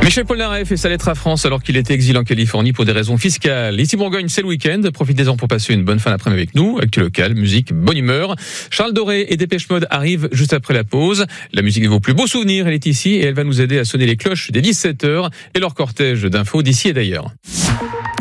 Michel Polnareff et sa lettre à France alors qu'il était exilé en Californie pour des raisons fiscales. Ici Bourgogne, c'est le week-end. Profitez-en pour passer une bonne fin d'après-midi avec nous. Actu local, musique, bonne humeur. Charles Doré et Dépêche Mode arrivent juste après la pause. La musique de vos plus beaux souvenirs, elle est ici et elle va nous aider à sonner les cloches des 17h et leur cortège d'infos d'ici et d'ailleurs.